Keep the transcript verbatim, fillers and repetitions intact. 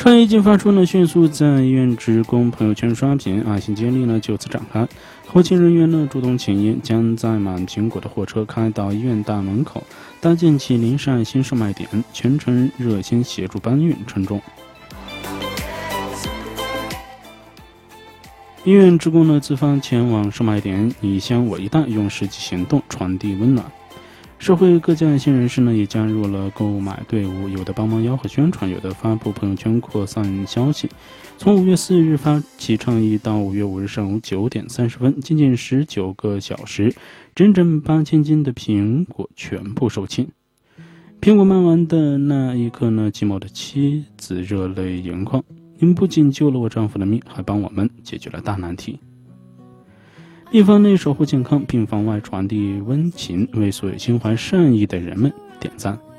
创业进发出呢，迅速在医院职工朋友圈刷屏，爱心接力呢就此展开。后勤人员呢主动请缨，将载满苹果的货车开到医院大门口，搭建起临时爱心售卖点，全程热心协助搬运称重。医院职工呢自发前往售卖点，你一箱我一袋，用实际行动传递温暖。社会各界爱心人士呢也加入了购买队伍，有的帮忙吆喝宣传，有的发布朋友圈扩散消息。从五月四日发起倡议到五月五日上午九点三十分，仅仅十九个小时，整整八千斤的苹果全部售罄。苹果卖完的那一刻呢，季某的妻子热泪盈眶，您不仅救了我丈夫的命，还帮我们解决了大难题。病房内守护健康，病房外传递温情，为所有心怀善意的人们点赞。